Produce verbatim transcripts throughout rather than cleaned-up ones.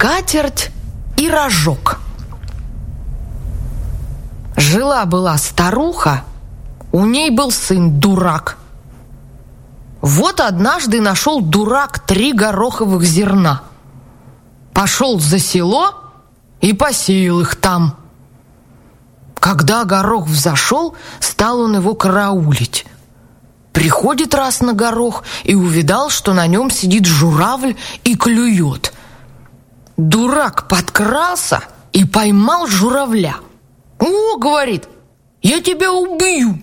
Скатерть и рожок. Жила-была старуха, у ней был сын дурак. Вот однажды нашел дурак три гороховых зерна. Пошел за село и посеял их там. Когда горох взошел, стал он его караулить. Приходит раз на горох и увидал, что на нем сидит журавль и клюет. Дурак подкрался и поймал журавля. «О, — говорит, — я тебя убью!»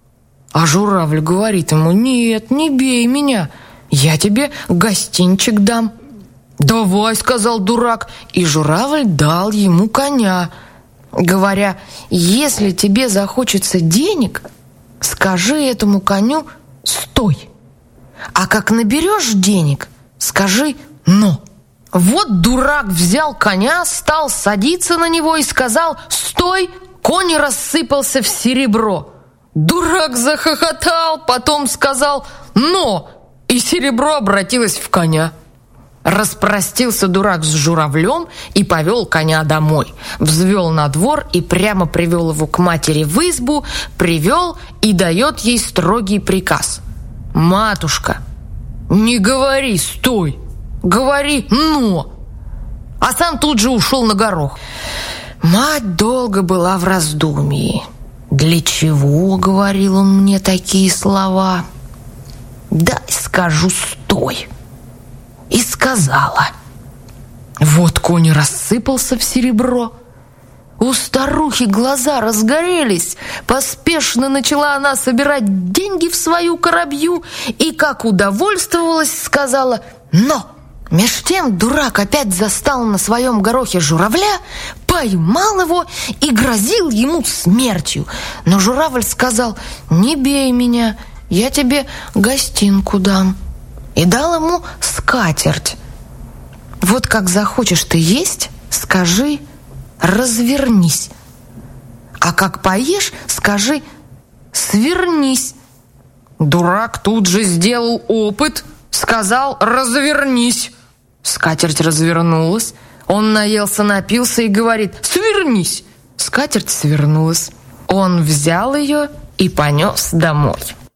А журавль говорит ему: «Нет, не бей меня, я тебе гостинчик дам». «Давай, — сказал дурак, и журавль дал ему коня, говоря: «Если тебе захочется денег, скажи этому коню: стой, а как наберешь денег, скажи: но». Вот дурак взял коня, стал садиться на него и сказал: «Стой!» Конь рассыпался в серебро. Дурак захохотал, потом сказал: «но!» и серебро обратилось в коня. Распростился дурак с журавлем и повел коня домой. Взвел на двор и прямо привел его к матери в избу, привел и дает ей строгий приказ: «Матушка, не говори «стой», говори «но». А сам тут же ушел на горох. Мать долго была в раздумье. «Для чего, — говорил он мне такие слова, — дай скажу «стой». И сказала. Вот конь рассыпался в серебро. У старухи глаза разгорелись. Поспешно начала она собирать деньги в свою коробью и, как удовольствовалась, сказала: «но». Меж тем дурак опять застал на своем горохе журавля, поймал его и грозил ему смертью. Но журавль сказал: «Не бей меня, я тебе гостинку дам». И дал ему скатерть. Вот как захочешь ты есть, скажи: развернись. А как поешь, скажи: свернись. Дурак тут же сделал опыт, сказал: развернись. Скатерть развернулась. Он наелся, напился и говорит: свернись. Скатерть свернулась. Он взял ее и понес домой.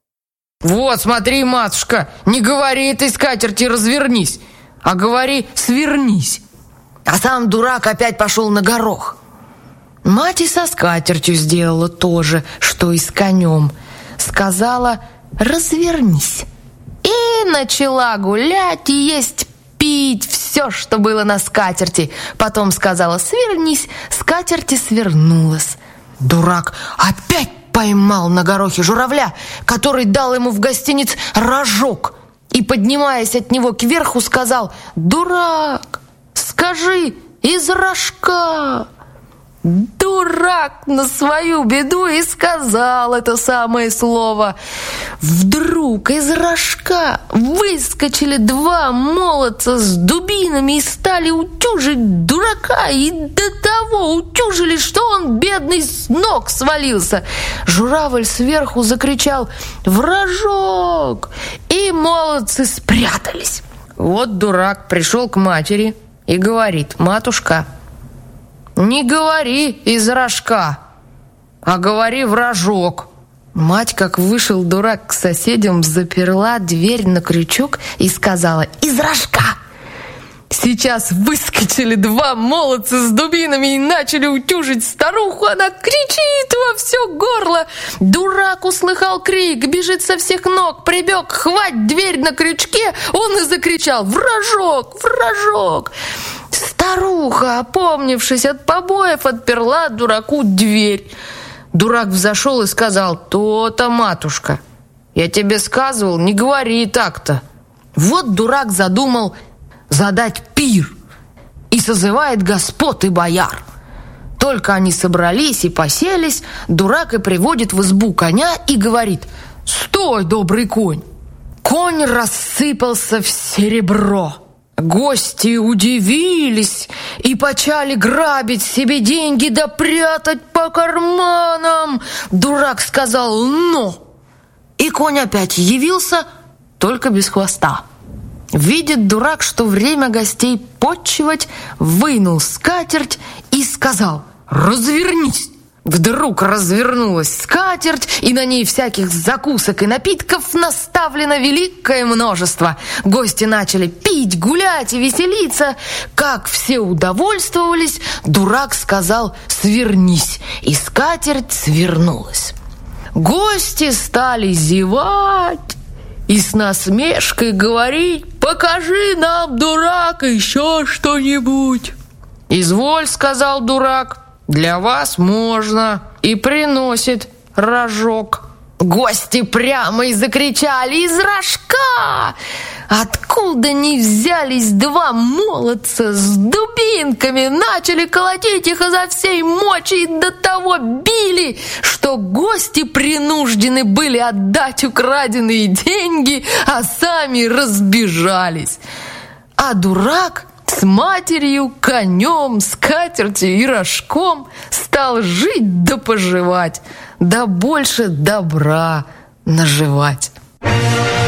«Вот, смотри, матушка, не говори этой скатерти развернись, а говори свернись». А сам дурак опять пошел на горох. Мать и со скатертью сделала то же, что и с конем. Сказала: развернись. И начала гулять и есть, пить все, что было на скатерти. Потом сказала: свернись. Скатерти свернулась. Дурак опять поймал на горохе журавля, который дал ему в гостиниц рожок, и, поднимаясь от него кверху, сказал: «Дурак, скажи: из рожка». Дурак на свою беду и сказал это самое слово. Вдруг из рожка выскочили два молодца с дубинами и стали утюжить дурака, и до того утюжили, что он, бедный, с ног свалился. Журавль сверху закричал: «В рожок!» И молодцы спрятались. Вот дурак пришел к матери и говорит: «Матушка, не говори из рожка, а говори в рожок». Мать, как вышел дурак к соседям, заперла дверь на крючок и сказала: из рожка. Сейчас выскочили два молодца с дубинами и начали утюжить старуху. Она кричит во все горло. Дурак услыхал крик, бежит со всех ног, прибег, хвать дверь на крючке. Он и закричал: «В рожок! В рожок!» Старуха, опомнившись от побоев, отперла дураку дверь. Дурак взошел и сказал: «То-то, матушка, я тебе сказывал, не говори так-то». Вот дурак задумал задать пир и созывает господ и бояр. Только они собрались и поселись, дурак и приводит в избу коня и говорит: «Стой, добрый конь!» Конь рассыпался в серебро. Гости удивились и почали грабить себе деньги да прятать по карманам. Дурак сказал: «но!» И конь опять явился, только без хвоста. Видит дурак, что время гостей потчевать, вынул скатерть и сказал: «Развернись!» Вдруг развернулась скатерть, и на ней всяких закусок и напитков наставлено великое множество. Гости начали пить, гулять и веселиться. Как все удовольствовались, дурак сказал: «Свернись!» И скатерть свернулась. Гости стали зевать и с насмешкой говорить: «Покажи нам, дурак, еще что-нибудь». «Изволь», — сказал дурак, — «для вас можно», и приносит рожок. Гости прямо и закричали: «Из рожка!» Откуда ни взялись два молодца с дубинками, начали колотить их изо всей мочи и до того били, что гости принуждены были отдать украденные деньги, а сами разбежались. А дурак с матерью, конем, скатертью и рожком стал жить да поживать, да больше добра наживать.